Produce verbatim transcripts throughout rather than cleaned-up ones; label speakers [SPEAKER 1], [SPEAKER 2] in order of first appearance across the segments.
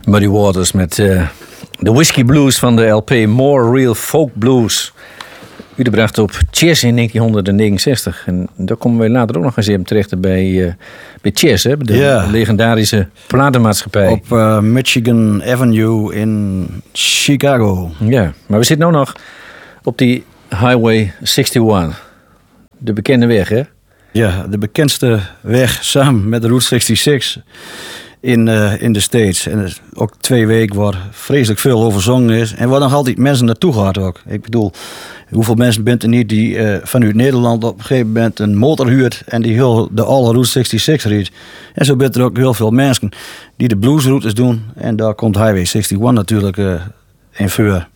[SPEAKER 1] Muddy Waters met uh, de Whiskey Blues van de L P More Real Folk Blues. Uitgebracht op Cheers in negentien negenenzestig. En daar komen we later ook nog eens even terecht bij, uh, bij Cheers, hè? De yeah. legendarische platenmaatschappij.
[SPEAKER 2] Op uh, Michigan Avenue in Chicago.
[SPEAKER 1] Ja, maar we zitten nu nog op die Highway eenenzestig. De bekende weg, hè?
[SPEAKER 2] Ja, de bekendste weg samen met de Route zesenzestig in, uh, in de States. En ook twee weken waar vreselijk veel over gezongen is. En waar nog altijd mensen naartoe gaan ook. Ik bedoel, hoeveel mensen bent er niet die uh, vanuit Nederland op een gegeven moment een motor huurt en die heel de alle Route zesenzestig rijdt. En zo bent er ook heel veel mensen die de bluesroutes doen. En daar komt Highway eenenzestig natuurlijk uh, in voor.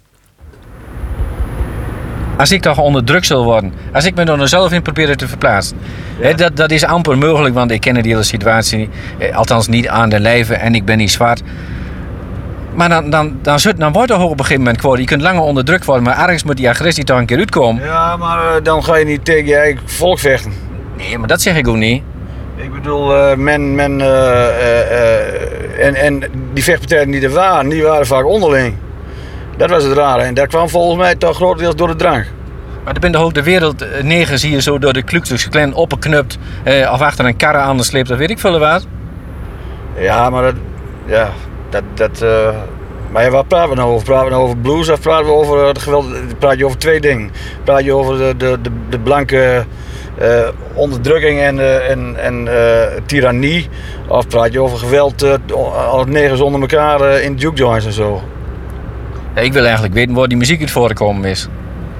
[SPEAKER 1] Als ik toch onder druk zal worden, als ik me er nou zelf in probeer te verplaatsen. Ja. He, dat, dat is amper mogelijk, want ik ken die hele situatie eh, althans niet aan de lijve en ik ben niet zwart. Maar dan, dan, dan, zit, dan wordt er op een gegeven moment gewoon, je kunt langer onder druk worden, maar ergens moet die agressie toch een keer uitkomen.
[SPEAKER 3] Ja, maar uh, dan ga je niet tegen je eigen volk vechten.
[SPEAKER 1] Nee, maar dat zeg ik ook niet.
[SPEAKER 3] Ik bedoel, uh, men, men uh, uh, uh, en, en die vechtpartijen die er waren, die waren vaak onderling. Dat was het rare. En dat kwam volgens mij toch grotendeels door de drank.
[SPEAKER 1] Maar er bent toch ook de wereld negen, zie je zo door de Ku Klux Klan opgeknupt. Eh, of achter een karre aan de sleep, dat weet ik veel wat.
[SPEAKER 3] Ja, maar dat... Ja, dat... dat uh, maar ja, waar praten we nou over? Praten we nou over blues of praten we over het geweld? Praat je over twee dingen. Praat je over de, de, de, de blanke uh, onderdrukking en, uh, en, en uh, tirannie? Of praat je over geweld uh, als negers onder elkaar uh, in juke joints en zo?
[SPEAKER 1] Ja, ik wil eigenlijk weten waar die muziek uit voorgekomen is.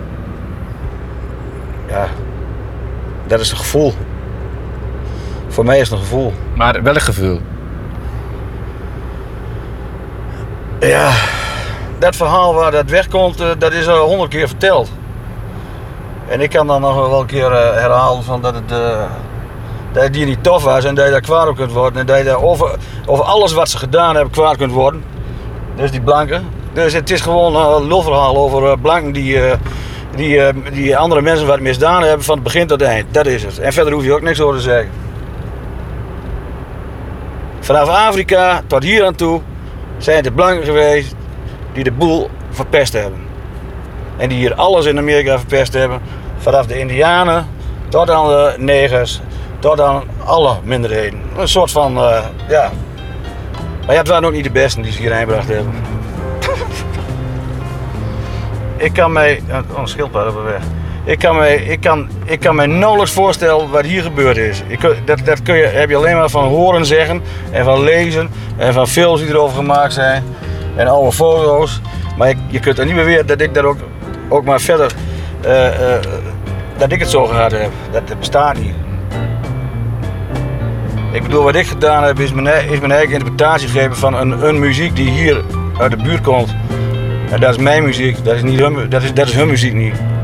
[SPEAKER 3] Ja, dat is een gevoel. Voor mij is het een gevoel.
[SPEAKER 1] Maar welk gevoel?
[SPEAKER 3] Ja, dat verhaal waar dat wegkomt, dat is al honderd keer verteld. En ik kan dan nog wel een keer herhalen van dat het, uh, dat het hier niet tof was en dat je daar kwaad op kunt worden. En dat je daar over, over alles wat ze gedaan hebben kwaad kunt worden. Dus die blanken. Dus het is gewoon een lulverhaal over uh, blanken die... Uh, Die, uh, die andere mensen wat misdaan hebben van het begin tot het eind. Dat is het. En verder hoef je ook niks over te zeggen. Vanaf Afrika tot hier aan toe zijn het de blanken geweest die de boel verpest hebben. En die hier alles in Amerika verpest hebben. Vanaf de Indianen tot aan de negers, tot aan alle minderheden. Een soort van, uh, ja. Maar ja, het waren ook niet de besten die ze hierheen gebracht hebben. Ik kan mij... Oh, een schildpad op de weg. Ik kan mij, ik kan, ik kan mij nauwelijks voorstellen wat hier gebeurd is. Ik, dat dat kun je, heb je alleen maar van horen zeggen en van lezen en van films die erover gemaakt zijn en oude foto's. Maar ik, je kunt er niet beweren dat ik dat ook, ook maar verder... Uh, uh, dat ik het zo gehad heb. Dat, dat bestaat niet. Ik bedoel, wat ik gedaan heb is mijn, is mijn eigen interpretatie geven van een, een muziek die hier uit de buurt komt. En dat is mijn muziek, dat is, niet hun, dat is, dat is hun muziek niet.